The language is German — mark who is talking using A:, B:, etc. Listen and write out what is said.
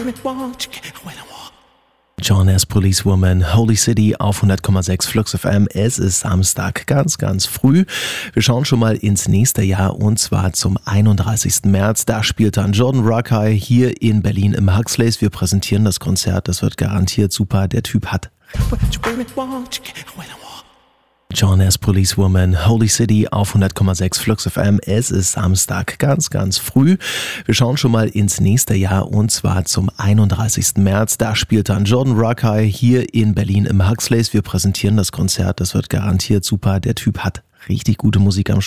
A: Jonas Policewoman, Holy City auf 100,6 Flux FM. Es ist Samstag, ganz früh. Wir schauen schon mal ins nächste Jahr und zwar zum 31. März. Da spielt dann Jordan Rakei hier in Berlin im Huxleys. Wir präsentieren das Konzert, das wird garantiert super. Der Typ hat Jonas Policewoman, Holy City auf 100,6 Flux FM. Es ist Samstag, ganz früh. Wir schauen schon mal ins nächste Jahr und zwar zum 31. März. Da spielt dann Jordan Rakei hier in Berlin im Huxleys. Wir präsentieren das Konzert, das wird garantiert super. Der Typ hat richtig gute Musik am